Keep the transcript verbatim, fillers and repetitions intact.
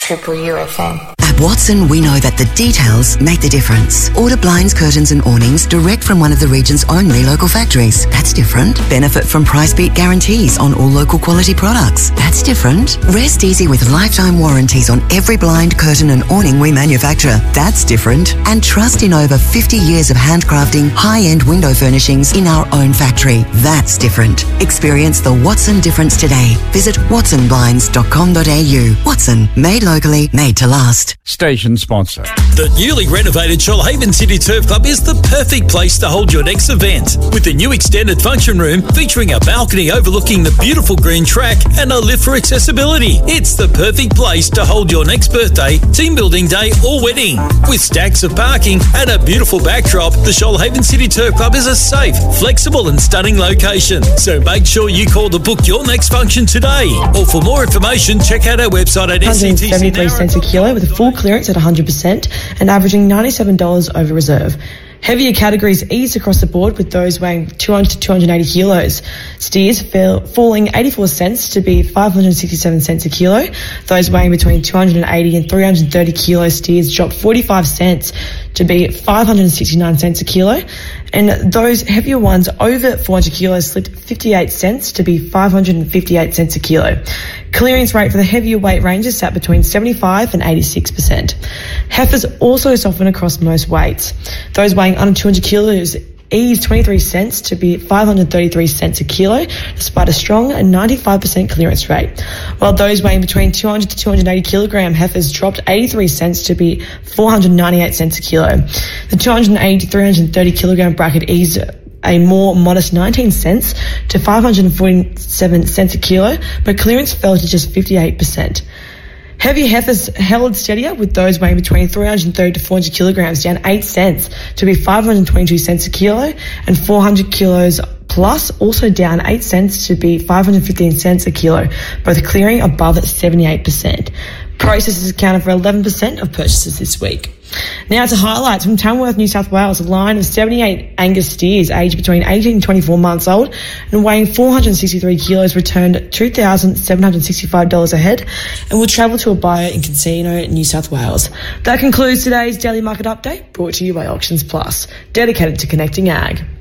Triple U F M. At Watson, we know that the details make the difference. Order blinds, curtains and awnings direct from one of the region's only local factories. That's different. Benefit from price beat guarantees on all local quality products. That's different. Rest easy with lifetime warranties on every blind, curtain and awning we manufacture. That's different. And trust in over fifty years of handcrafting high-end window furnishings in our own factory. That's different. Experience the Watson difference today. Visit watson blinds dot com dot a u. Watson, made locally, made to last. Station sponsor. The newly renovated Shoalhaven City Turf Club is the perfect place to hold your next event. With the new extended function room featuring a balcony overlooking the beautiful green track and a lift for accessibility. It's the perfect place to hold your next birthday, team building day or wedding. With stacks of parking and a beautiful backdrop, the Shoalhaven City Turf Club is a safe, flexible and stunning location. So make sure you call to book your next function today. Or for more information, check out our website at S C T C. one hundred seventy-three cents a kilo with a full clearance at one hundred percent and averaging ninety-seven dollars over reserve. Heavier categories eased across the board with those weighing two hundred to two hundred eighty kilos. Steers fell, falling eighty-four cents to be five hundred sixty-seven cents a kilo. Those weighing between two hundred eighty and three hundred thirty kilos steers dropped forty-five cents to be five hundred sixty-nine cents a kilo. And those heavier ones over four hundred kilos slipped fifty-eight cents to be five hundred fifty-eight cents a kilo. Clearance rate for the heavier weight ranges sat between seventy-five and eighty-six percent. Heifers also softened across most weights. Those weighing under two hundred kilos eased twenty-three cents to be five hundred thirty-three cents a kilo, despite a strong ninety-five percent clearance rate. While those weighing between two hundred to two hundred eighty kilogram heifers dropped eighty-three cents to be four hundred ninety-eight cents a kilo. The two hundred eighty to three hundred thirty kilogram bracket eased a more modest nineteen cents to five hundred forty-seven cents a kilo, but clearance fell to just fifty-eight percent. Heavy heifers held steadier with those weighing between three hundred thirty to four hundred kilograms down eight cents to be five hundred twenty-two cents a kilo, and four hundred kilos plus also down eight cents to be five hundred fifteen cents a kilo, both clearing above seventy-eight percent. Processors accounted for eleven percent of purchases this week. Now to highlights from Tamworth, New South Wales. A line of seventy-eight Angus steers aged between eighteen and twenty-four months old and weighing four hundred sixty-three kilos returned two thousand seven hundred sixty-five dollars a head and will travel to a buyer in Casino, New South Wales. That concludes today's Daily Market Update, brought to you by Auctions Plus, dedicated to connecting ag.